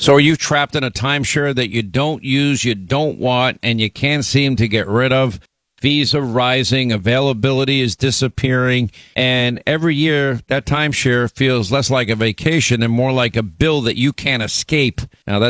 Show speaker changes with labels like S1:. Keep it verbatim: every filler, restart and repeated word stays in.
S1: So are you trapped in a timeshare that you don't use, you don't want, and you can't seem to get rid of? Fees are rising, availability is disappearing, and every year that timeshare feels less like a vacation and more like a bill that you can't escape. Now, that's